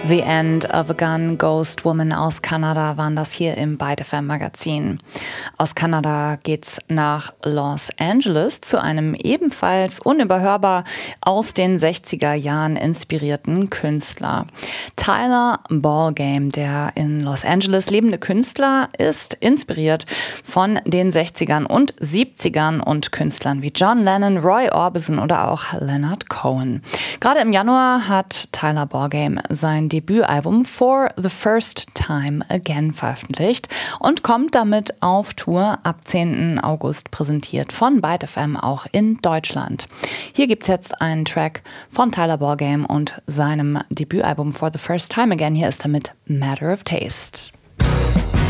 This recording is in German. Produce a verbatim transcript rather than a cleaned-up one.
The End of a Gun, Ghost Woman aus Kanada waren das hier im Byte F M Magazin. Aus Kanada geht's nach Los Angeles zu einem ebenfalls unüberhörbar aus den sechziger Jahren inspirierten Künstler. Tyler Ballgame, der in Los Angeles lebende Künstler, ist inspiriert von den sechzigern und siebzigern und Künstlern wie John Lennon, Roy Orbison oder auch Leonard Cohen. Gerade im Januar hat Tyler Ballgame sein Debütalbum For the First Time Again veröffentlicht und kommt damit auf Tour ab zehnten August, präsentiert von Byte F M auch in Deutschland. Hier gibt's jetzt einen Track von Tyler Ballgame und seinem Debütalbum For the First Time Again. Hier ist er mit Matter of Taste.